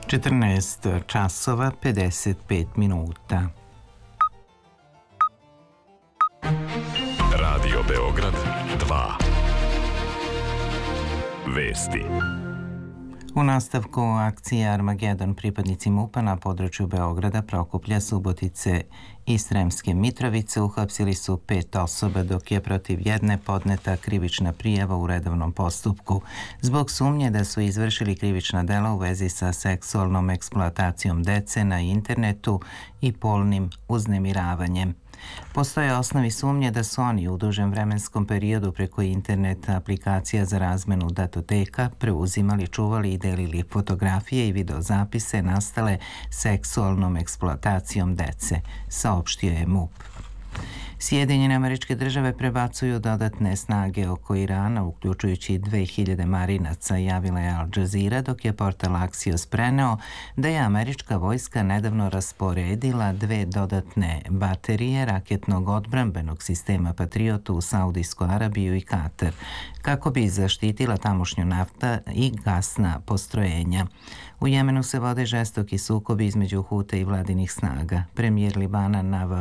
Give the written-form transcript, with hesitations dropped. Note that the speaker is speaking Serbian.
14 časova 55 minuta. Radio Beograd 2. Vesti. U nastavku akcije Armagedon pripadnici MUP-a na području Beograda, Prokuplja, Subotice i Sremske Mitrovice uhapsili su 5 osoba, dok je protiv jedne podneta krivična prijava u redovnom postupku zbog sumnje da su izvršili krivična dela u vezi sa seksualnom eksploatacijom dece na internetu i polnim uznemiravanjem. Postoje osnovi sumnje da su oni u dužem vremenskom periodu preko internet aplikacija za razmenu datoteka preuzimali, čuvali i delili fotografije i videozapise nastale seksualnom eksploatacijom dece, saopštio je MUP. Sjedinjene Američke Države prebacuju dodatne snage oko Irana, uključujući 2000 marinaca, javila je Al Jazeera, dok je portal Axios preneo da je američka vojska nedavno rasporedila 2 dodatne baterije raketnog odbrambenog sistema Patriot u Saudijsku Arabiju i Katar, kako bi zaštitila tamošnju nafta i gasna postrojenja. U Jemenu se vode žestoki sukobi između Huta i vladinih snaga. Premijer Libana Nawaf